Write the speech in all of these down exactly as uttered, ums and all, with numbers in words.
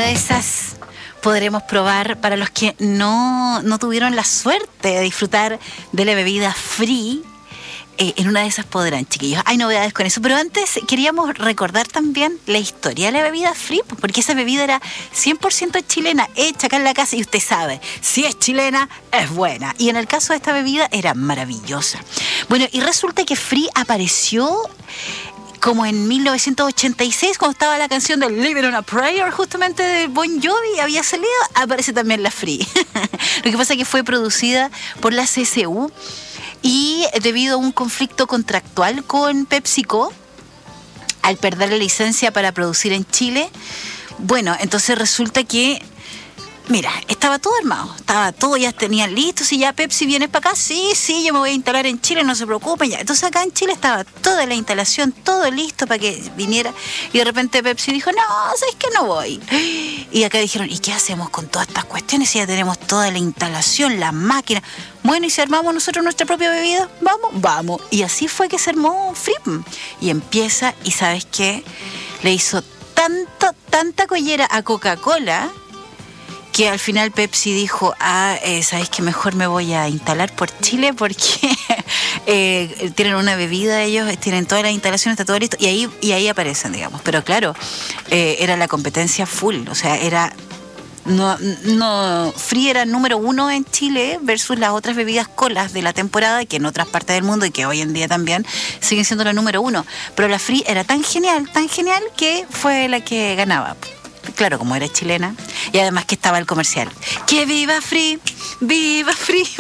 de esas podremos probar para los que no, no tuvieron la suerte de disfrutar de la bebida Free. Eh, en una de esas podrán, chiquillos. Hay novedades con eso. Pero antes queríamos recordar también la historia de la bebida Free, porque esa bebida era cien por ciento chilena, hecha acá en la casa, y usted sabe, si es chilena, es buena. Y en el caso de esta bebida era maravillosa. Bueno, y resulta que Free apareció como en mil novecientos ochenta y seis, cuando estaba la canción de Living on a Prayer, justamente de Bon Jovi, había salido, aparece también la Free. Lo que pasa es que fue producida por la C S U y debido a un conflicto contractual con PepsiCo, al perder la licencia para producir en Chile, bueno, entonces resulta que, mira, estaba todo armado, estaba todo, ya tenían listo. Si ya Pepsi viene para acá, sí, sí, yo me voy a instalar en Chile, no se preocupen ya. Entonces acá en Chile estaba toda la instalación, todo listo para que viniera, y de repente Pepsi dijo, no, ¿sabes qué? No voy. Y acá dijeron, ¿y qué hacemos con todas estas cuestiones si ya tenemos toda la instalación, las máquinas? Bueno, ¿y si armamos nosotros nuestra propia bebida? Vamos, vamos. Y así fue que se armó Free. Y empieza, y ¿sabes qué? Le hizo tanto, tanta collera a Coca-Cola, que al final Pepsi dijo, ah, eh, ¿sabes qué? Mejor me voy a instalar por Chile porque eh, tienen una bebida ellos, tienen toda la instalación, está todo listo, y ahí, y ahí aparecen, digamos. Pero claro, eh, era la competencia full, o sea, era... No, no, Free era número uno en Chile versus las otras bebidas colas de la temporada, que en otras partes del mundo y que hoy en día también siguen siendo la número uno. Pero la Free era tan genial, tan genial, que fue la que ganaba. Claro, como era chilena, y además que estaba el comercial. ¡Que viva Free! ¡Viva Free!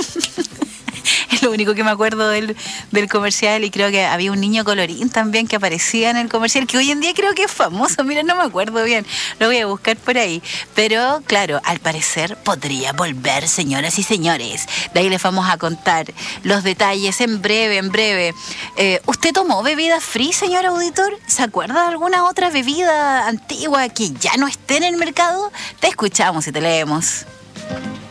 Es lo único que me acuerdo del, del comercial, y creo que había un niño colorín también que aparecía en el comercial, que hoy en día creo que es famoso, mira, no me acuerdo bien, lo voy a buscar por ahí. Pero claro, al parecer podría volver, señoras y señores. De ahí les vamos a contar los detalles en breve, en breve. Eh, ¿Usted tomó bebida Free, señor auditor? ¿Se acuerda de alguna otra bebida antigua que ya no esté en el mercado? Te escuchamos y te leemos.